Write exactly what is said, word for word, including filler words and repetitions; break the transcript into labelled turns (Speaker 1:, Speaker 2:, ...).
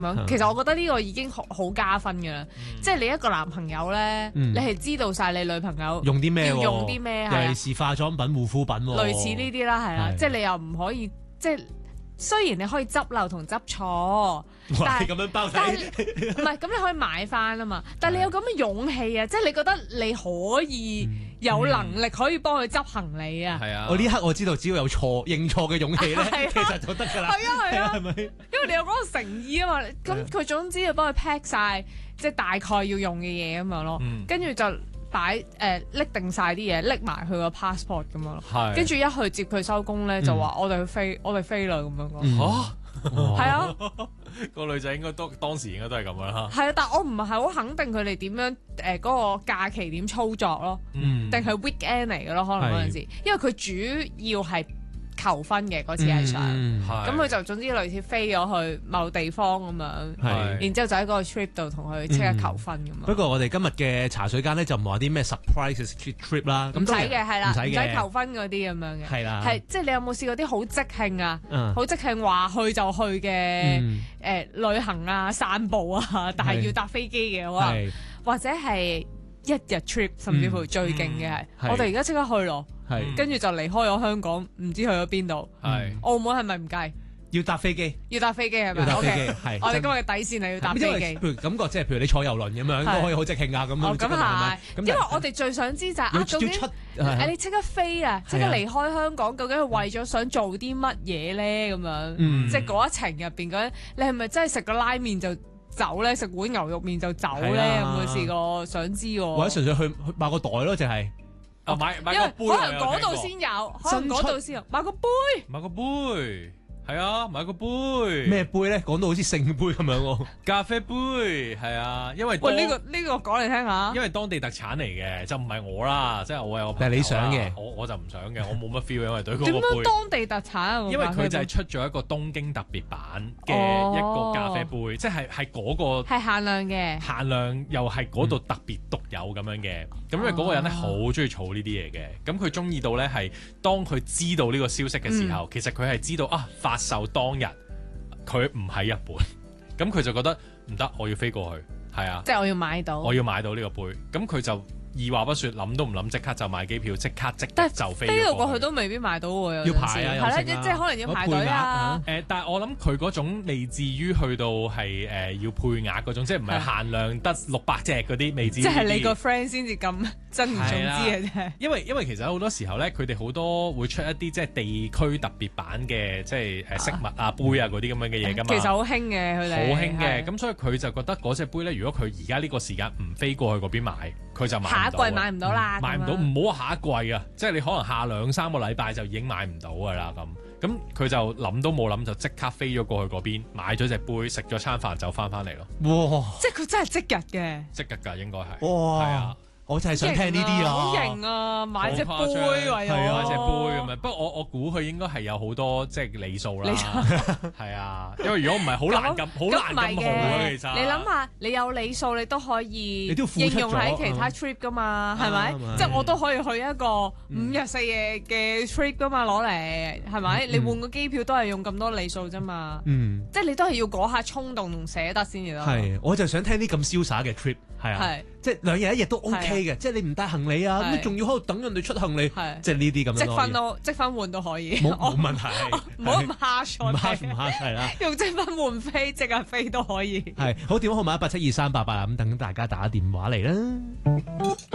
Speaker 1: 其實我覺得呢個已經好好加分㗎啦，嗯、即係你一個男朋友咧，嗯、你係知道晒你女朋友
Speaker 2: 用啲咩，要
Speaker 1: 用啲咩，
Speaker 2: 尤其是化妝品、護膚品，
Speaker 1: 類似呢啲啦，係啦，即係你又唔可以即係。雖然你可以執漏同執錯，但係
Speaker 2: 咁樣包底，
Speaker 1: 唔係咁你可以買翻啊嘛。但係你有咁嘅勇氣啊，即係你覺得你可以有能力可以幫佢執行李啊。係啊，
Speaker 2: 我呢刻我知道，只要有錯認錯嘅勇氣咧，其實就得㗎啦。
Speaker 1: 係啊係啊，
Speaker 2: 係咪？
Speaker 1: 因為你有嗰個誠意啊嘛。咁佢總之要幫佢 pack 晒，即係大概要用嘅嘢咁樣咯。跟住就。擺誒拎定晒啲嘢，拎埋佢個 passport 咁樣咯，跟住一去接佢收工咧，就話我哋去飛，我哋飛啦咁樣講。
Speaker 3: 嚇，
Speaker 1: 係啊，
Speaker 3: 個女仔應該當當時應該都係咁樣啦。
Speaker 1: 係啊，但我唔係好肯定佢哋點樣誒嗰個假期點操作咯，定係 weekend 嚟嘅咯，可能嗰陣時，因為佢主要係求婚嘅嗰次係想，咁佢就總之類似飛咗去某地方咁樣，然之後就喺嗰個 trip 度同佢即刻求婚咁樣。
Speaker 2: 不過我哋今日嘅茶水間咧就唔話啲咩 surprise trip 啦，
Speaker 1: 唔使嘅係啦，唔
Speaker 2: 使
Speaker 1: 求婚嗰啲咁樣嘅，
Speaker 2: 係啦，
Speaker 1: 係即係你有冇試過啲好即興啊，好即興話去就去嘅誒旅行啊、散步啊，但係要搭飛機嘅可能，或者係一日 trip， 甚至乎最勁嘅係我哋而家即刻去咯。跟住就離開咗香港，唔知去咗邊度。係澳門係咪唔計？
Speaker 2: 要搭飛機，
Speaker 1: 要搭飛機係咪？
Speaker 2: 要搭飛機
Speaker 1: OK，係我哋今日嘅底線係要搭飛機。
Speaker 2: 譬如感覺即係譬如你坐遊輪咁樣都可以好即興啊咁樣。
Speaker 1: 咁係，因為我哋最想知就係啊，究竟誒你即刻飛啊，即刻離開香港，究竟係為咗想做啲乜嘢咧？咁樣，即係嗰一程入邊嗰陣，你係咪真係食個拉麵就走咧？食碗牛肉麵就走咧？有冇試過想知喎？
Speaker 2: 或者純粹去去買個袋咯，就係。
Speaker 3: 啊買買個杯，
Speaker 1: 可能嗰度先有，可能嗰度先有，買個杯，
Speaker 3: 買個杯。係啊，買個杯
Speaker 2: 咩杯咧？講到好似聖杯咁樣喎，
Speaker 3: 咖啡杯係啊，因為
Speaker 1: 喂呢、呢個呢、呢個講嚟聽下，
Speaker 3: 因為當地特產嚟嘅，就唔係我啦，即係我有個朋友。
Speaker 2: 但係你想嘅，
Speaker 3: 我我就唔想嘅，我冇乜 feel，因為對嗰個杯。
Speaker 1: 點樣當地特產啊？
Speaker 3: 因為佢就係出咗一個東京特別版嘅一個咖啡杯，哦、即係係嗰個
Speaker 1: 係限量嘅，
Speaker 3: 限量又係嗰度特別獨有咁樣嘅。咁、嗯、因為嗰個人咧好中意儲呢啲嘢嘅，咁佢中意到咧係當佢知道呢個消息嘅時候，嗯、其實佢係知道啊發售當日。佢唔喺日本，咁佢就覺得唔得，我要飛過去，係啊，
Speaker 1: 即係我要買到，
Speaker 3: 我要買到呢個杯，咁佢就二話不說，諗都唔諗，即刻就買機票，即刻即刻就飛。飛到過去
Speaker 1: 都未必買到喎，
Speaker 2: 要排啊，
Speaker 1: 係啦，即係可能要排隊啊。
Speaker 3: 誒，但係我諗佢嗰種未至於去到係誒要配額嗰種，即係唔係限量得六百隻嗰啲，未至於。即係
Speaker 1: 你個 friend 先至咁珍而重之嘅啫。因
Speaker 3: 為因為其實好多時候咧，佢哋好多會出一啲即係地區特別版嘅，即係誒飾物啊、杯啊嗰啲咁樣嘅嘢㗎嘛。
Speaker 1: 其實好興嘅佢哋。好興嘅，
Speaker 3: 咁所以佢就覺得嗰隻杯咧，如果佢而家呢個時間唔飛過去嗰邊買，佢就買唔到。下一
Speaker 1: 季買唔到啦，
Speaker 3: 買唔到，唔好話下一季啊！即係你可能下兩三個禮拜就已經買唔到噶啦咁。咁佢就諗都冇諗就即刻飛咗過去嗰邊，買咗隻杯，食咗餐飯就翻翻嚟咯。
Speaker 2: 哇！
Speaker 1: 即係佢真係即日嘅，
Speaker 3: 即日㗎應該係。
Speaker 2: 哇！
Speaker 3: 係啊。
Speaker 2: 我就係想聽呢啲啊，
Speaker 1: 好型啊！買隻杯為咗，
Speaker 3: 係啊，買隻杯咁樣。不過我我估佢應該係有好多即係里數啦，係啊，因為如果唔係好難咁，好難咁好啊。其實
Speaker 1: 你諗下，你有里數，你都可以應用喺其他 trip 噶嘛，係咪？即係我都可以去一個五日四夜嘅 trip 噶嘛，攞嚟係咪？你換個機票都係用咁多里數啫嘛，即係你都係要嗰下衝動同捨得先至得。
Speaker 2: 係，我就想聽啲咁瀟灑嘅 trip，係啊，即係兩日一夜都 OK。即係你唔帶行李啊，咁你仲要喺度等人哋出行李，即係呢啲咁樣。積分都積分換都可以， 冇冇問題，
Speaker 1: 唔好咁蝦錯，
Speaker 2: 唔蝦唔蝦係啦。
Speaker 1: 用積分換飛，即刻飛都可以。
Speaker 2: 係好，電話號碼一八七二三八八啊，咁等大家打電話嚟啦。